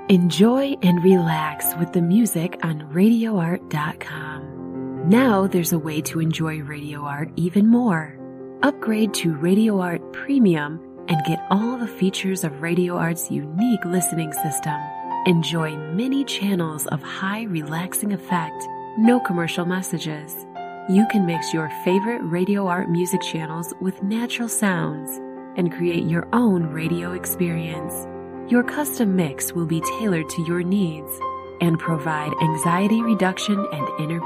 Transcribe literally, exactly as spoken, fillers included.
Enjoy and relax with the music on radio art dot com. Now there's a way to enjoy Radio Art even more. Upgrade to Radio Art Premium and get all the features of Radio Art's unique listening system. Enjoy many channels of high relaxing effect, no commercial messages. You can mix your favorite Radio Art music channels with natural sounds and create your own radio experience. Your custom mix will be tailored to your needs and provide anxiety reduction and inner